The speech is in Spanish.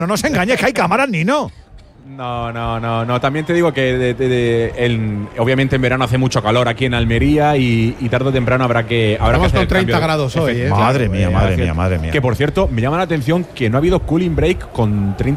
No nos engañes que hay cámaras, Nino. No. También te digo que obviamente en verano hace mucho calor aquí en Almería y tarde o temprano habrá que Estamos hacer con 30 cambio. grados hoy, Madre mía. Que por cierto, me llama la atención que no ha habido cooling break con 30